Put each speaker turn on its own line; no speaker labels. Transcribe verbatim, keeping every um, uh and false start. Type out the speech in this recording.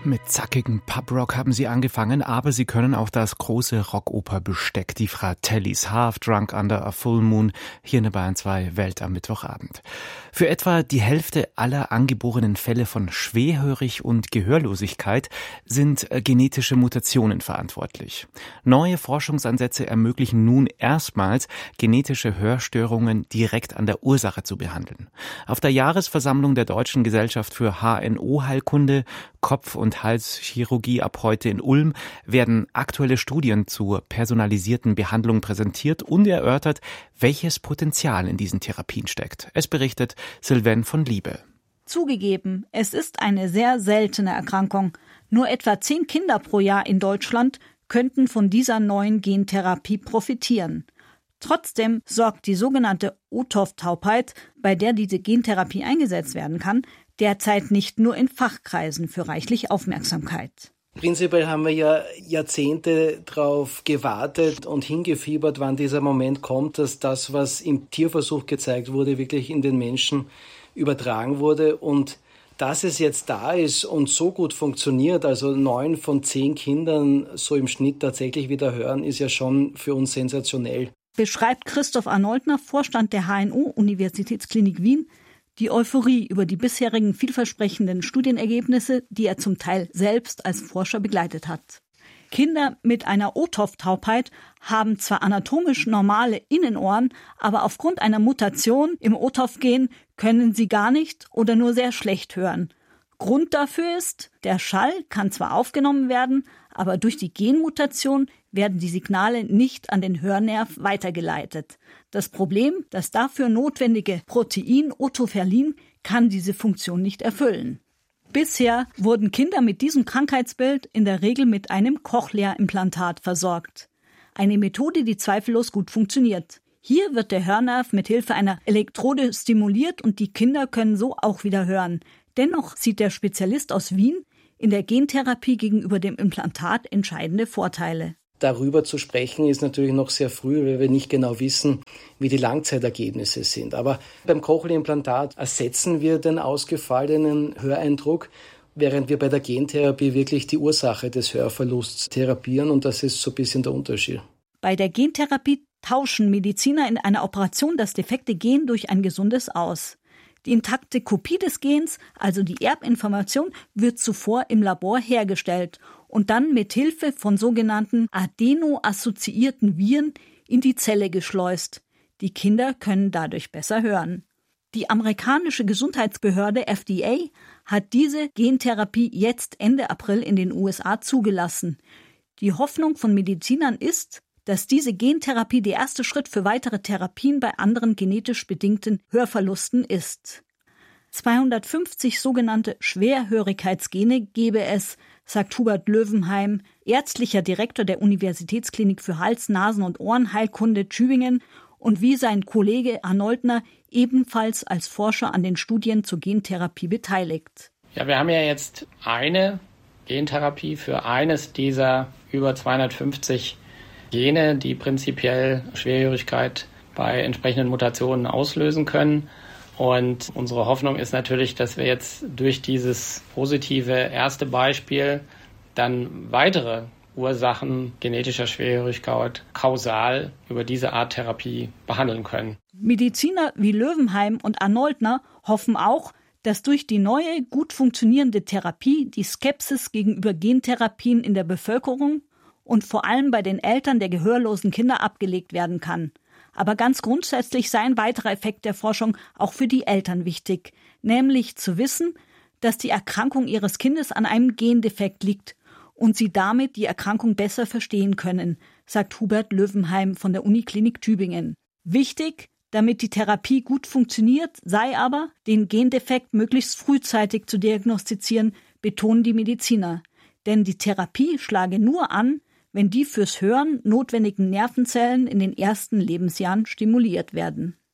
Mit zackigem Pubrock haben sie angefangen, aber sie können auch das große Rockoper-Besteck, die Fratellis, Half Drunk Under a Full Moon, hier in der Bayern zwei Welt am Mittwochabend. Für etwa die Hälfte aller angeborenen Fälle von Schwerhörig- und Gehörlosigkeit sind genetische Mutationen verantwortlich. Neue Forschungsansätze ermöglichen nun erstmals, genetische Hörstörungen direkt an der Ursache zu behandeln. Auf der Jahresversammlung der Deutschen Gesellschaft für H N O-Heilkunde, Kopf- und Halschirurgie ab heute in Ulm werden aktuelle Studien zur personalisierten Behandlung präsentiert und erörtert, welches Potenzial in diesen Therapien steckt. Es berichtet Sylvain von Liebe.
Zugegeben, es ist eine sehr seltene Erkrankung. Nur etwa zehn Kinder pro Jahr in Deutschland könnten von dieser neuen Gentherapie profitieren. Trotzdem sorgt die sogenannte O T O F-Taubheit, bei der diese Gentherapie eingesetzt werden kann, derzeit nicht nur in Fachkreisen für reichlich Aufmerksamkeit.
Prinzipiell haben wir ja Jahrzehnte darauf gewartet und hingefiebert, wann dieser Moment kommt, dass das, was im Tierversuch gezeigt wurde, wirklich in den Menschen übertragen wurde. Und dass es jetzt da ist und so gut funktioniert, also neun von zehn Kindern so im Schnitt tatsächlich wieder hören, ist ja schon für uns sensationell.
Beschreibt Christoph Arnoldner, Vorstand der H N O-Universitätsklinik Wien, die Euphorie über die bisherigen vielversprechenden Studienergebnisse, die er zum Teil selbst als Forscher begleitet hat. Kinder mit einer O T O F-Taubheit haben zwar anatomisch normale Innenohren, aber aufgrund einer Mutation im O T O F-Gen können sie gar nicht oder nur sehr schlecht hören. Grund dafür ist, der Schall kann zwar aufgenommen werden, aber durch die Genmutation werden die Signale nicht an den Hörnerv weitergeleitet. Das Problem, das dafür notwendige Protein Otoferlin, kann diese Funktion nicht erfüllen. Bisher wurden Kinder mit diesem Krankheitsbild in der Regel mit einem Cochlea-Implantat versorgt. Eine Methode, die zweifellos gut funktioniert. Hier wird der Hörnerv mit Hilfe einer Elektrode stimuliert und die Kinder können so auch wieder hören. Dennoch sieht der Spezialist aus Wien in der Gentherapie gegenüber dem Implantat entscheidende Vorteile.
Darüber zu sprechen ist natürlich noch sehr früh, weil wir nicht genau wissen, wie die Langzeitergebnisse sind. Aber beim Cochlea-Implantat ersetzen wir den ausgefallenen Höreindruck, während wir bei der Gentherapie wirklich die Ursache des Hörverlusts therapieren. Und das ist so ein bisschen der Unterschied.
Bei der Gentherapie tauschen Mediziner in einer Operation das defekte Gen durch ein gesundes aus. Die intakte Kopie des Gens, also die Erbinformation, wird zuvor im Labor hergestellt und dann mit Hilfe von sogenannten adeno-assoziierten Viren in die Zelle geschleust. Die Kinder können dadurch besser hören. Die amerikanische Gesundheitsbehörde F D A hat diese Gentherapie jetzt Ende April in den U S A zugelassen. Die Hoffnung von Medizinern ist, dass diese Gentherapie der erste Schritt für weitere Therapien bei anderen genetisch bedingten Hörverlusten ist. zweihundertfünfzig sogenannte Schwerhörigkeitsgene gebe es, sagt Hubert Löwenheim, ärztlicher Direktor der Universitätsklinik für Hals-, Nasen- und Ohrenheilkunde Tübingen und wie sein Kollege Arnoldner ebenfalls als Forscher an den Studien zur Gentherapie beteiligt.
Ja, wir haben ja jetzt eine Gentherapie für eines dieser über zweihundertfünfzig Gene, die prinzipiell Schwerhörigkeit bei entsprechenden Mutationen auslösen können. Und unsere Hoffnung ist natürlich, dass wir jetzt durch dieses positive erste Beispiel dann weitere Ursachen genetischer Schwerhörigkeit kausal über diese Art Therapie behandeln können.
Mediziner wie Löwenheim und Arnoldner hoffen auch, dass durch die neue, gut funktionierende Therapie die Skepsis gegenüber Gentherapien in der Bevölkerung und vor allem bei den Eltern der gehörlosen Kinder abgelegt werden kann. Aber ganz grundsätzlich sei ein weiterer Effekt der Forschung auch für die Eltern wichtig, nämlich zu wissen, dass die Erkrankung ihres Kindes an einem Gendefekt liegt und sie damit die Erkrankung besser verstehen können, sagt Hubert Löwenheim von der Uniklinik Tübingen. Wichtig, damit die Therapie gut funktioniert, sei aber, den Gendefekt möglichst frühzeitig zu diagnostizieren, betonen die Mediziner. Denn die Therapie schlage nur an, wenn die fürs Hören notwendigen Nervenzellen in den ersten Lebensjahren stimuliert werden.